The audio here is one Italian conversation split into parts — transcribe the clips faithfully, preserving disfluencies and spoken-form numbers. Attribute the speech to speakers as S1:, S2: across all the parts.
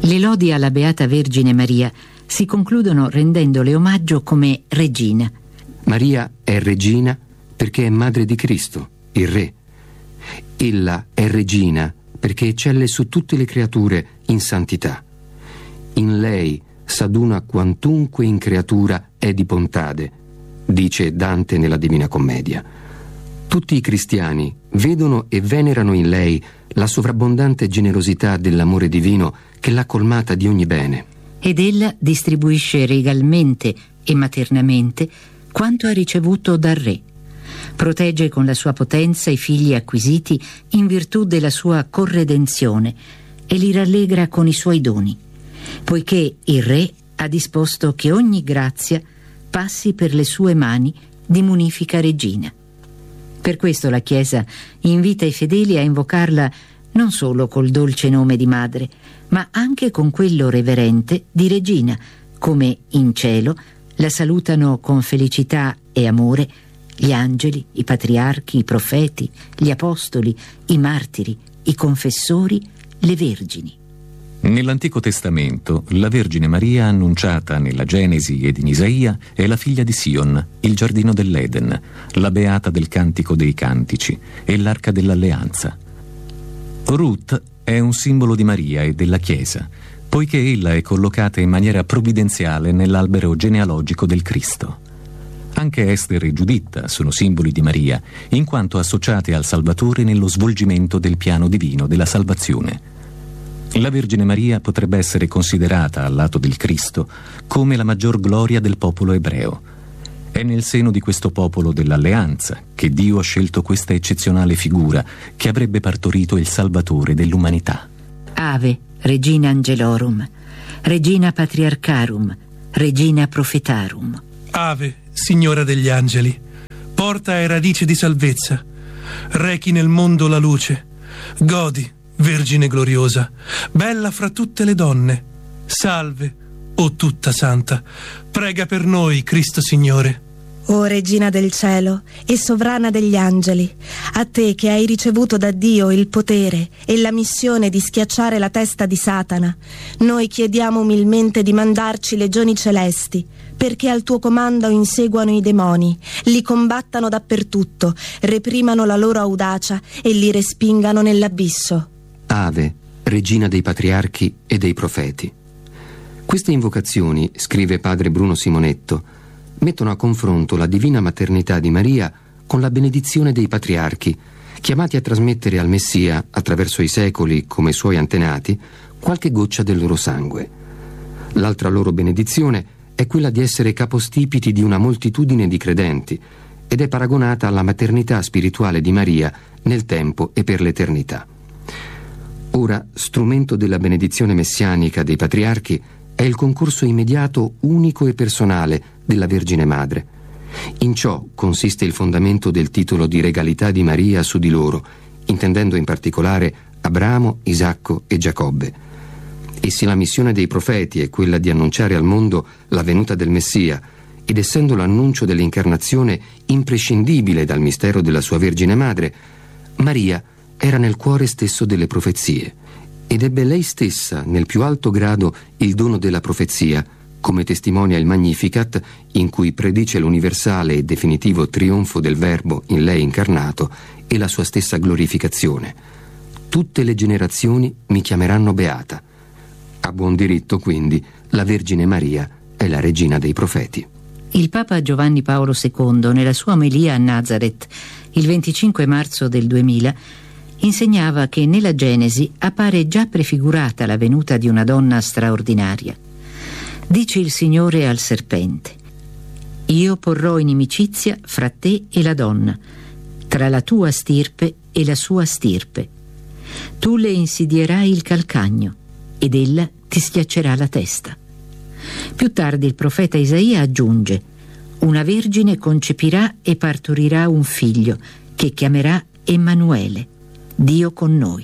S1: Le lodi alla Beata Vergine Maria si concludono rendendole omaggio come regina.
S2: Maria è regina perché è madre di Cristo, il Re. Ella è regina perché eccelle su tutte le creature in santità. In lei s'aduna quantunque in creatura è di bontade, dice Dante nella Divina Commedia. Tutti i cristiani vedono e venerano in lei la sovrabbondante generosità dell'amore divino che l'ha colmata di ogni bene.
S1: Ed ella distribuisce regalmente e maternamente quanto ha ricevuto dal Re. Protegge con la sua potenza i figli acquisiti in virtù della sua corredenzione e li rallegra con i suoi doni, poiché il Re ha disposto che ogni grazia passi per le sue mani di munifica regina. Per questo la Chiesa invita i fedeli a invocarla non solo col dolce nome di madre, ma anche con quello reverente di regina, come in cielo la salutano con felicità e amore gli angeli, i patriarchi, i profeti, gli apostoli, i martiri, i confessori, le vergini.
S3: Nell'Antico Testamento, la Vergine Maria annunciata nella Genesi ed in Isaia è la figlia di Sion, il giardino dell'Eden, la beata del Cantico dei Cantici e l'Arca dell'Alleanza. Ruth è un simbolo di Maria e della Chiesa, poiché ella è collocata in maniera provvidenziale nell'albero genealogico del Cristo. Anche Ester e Giuditta sono simboli di Maria, in quanto associate al Salvatore nello svolgimento del piano divino della salvazione. La Vergine Maria potrebbe essere considerata, al lato del Cristo, come la maggior gloria del popolo ebreo. È nel seno di questo popolo dell'alleanza che Dio ha scelto questa eccezionale figura che avrebbe partorito il Salvatore dell'umanità.
S1: Ave, Regina Angelorum, Regina Patriarcharum, Regina Prophetarum.
S4: Ave, Signora degli angeli, porta e radice di salvezza, rechi nel mondo la luce, godi, Vergine gloriosa, bella fra tutte le donne. Salve, o tutta santa, prega per noi, Cristo Signore.
S5: O Regina del cielo e sovrana degli angeli, a te che hai ricevuto da Dio il potere e la missione di schiacciare la testa di Satana, noi chiediamo umilmente di mandarci legioni celesti, perché al tuo comando inseguano i demoni, li combattano dappertutto, reprimano la loro audacia e li respingano nell'abisso.
S2: Ave, Regina dei Patriarchi e dei Profeti. Queste invocazioni, scrive padre Bruno Simonetto, mettono a confronto la divina maternità di Maria con la benedizione dei patriarchi, chiamati a trasmettere al Messia, attraverso i secoli come suoi antenati, qualche goccia del loro sangue. L'altra loro benedizione è quella di essere capostipiti di una moltitudine di credenti ed è paragonata alla maternità spirituale di Maria nel tempo e per l'eternità. Ora, strumento della benedizione messianica dei patriarchi è il concorso immediato, unico e personale della Vergine Madre. In ciò consiste il fondamento del titolo di regalità di Maria su di loro, intendendo in particolare Abramo, Isacco e Giacobbe. E se la missione dei profeti è quella di annunciare al mondo la venuta del Messia, ed essendo l'annuncio dell'incarnazione imprescindibile dal mistero della sua Vergine Madre, Maria era nel cuore stesso delle profezie, ed ebbe lei stessa nel più alto grado il dono della profezia, come testimonia il Magnificat, in cui predice l'universale e definitivo trionfo del Verbo in lei incarnato e la sua stessa glorificazione. Tutte le generazioni mi chiameranno beata. A buon diritto, quindi, la Vergine Maria è la regina dei profeti.
S1: Il Papa Giovanni Paolo secondo, nella sua omelia a Nazareth, il venticinque marzo del duemila, insegnava che nella Genesi appare già prefigurata la venuta di una donna straordinaria. Dice il Signore al serpente: io porrò inimicizia fra te e la donna, tra la tua stirpe e la sua stirpe. Tu le insidierai il calcagno ed ella ti schiaccerà la testa. Più tardi il profeta Isaia aggiunge: una vergine concepirà e partorirà un figlio che chiamerà Emanuele, Dio con noi.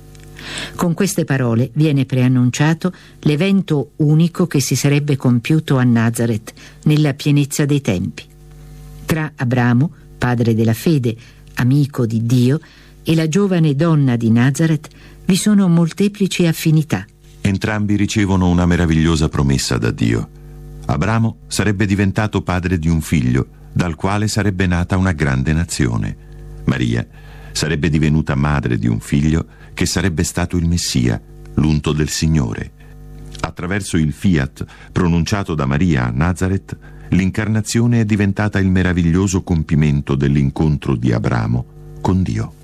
S1: Con queste parole viene preannunciato l'evento unico che si sarebbe compiuto a Nazareth nella pienezza dei tempi. Tra Abramo, padre della fede, amico di Dio, e la giovane donna di Nazareth vi sono molteplici affinità.
S6: Entrambi ricevono una meravigliosa promessa da Dio. Abramo sarebbe diventato padre di un figlio, dal quale sarebbe nata una grande nazione. Maria sarebbe divenuta madre di un figlio che sarebbe stato il Messia, l'unto del Signore. Attraverso il fiat pronunciato da Maria a Nazareth, l'incarnazione è diventata il meraviglioso compimento dell'incontro di Abramo con Dio.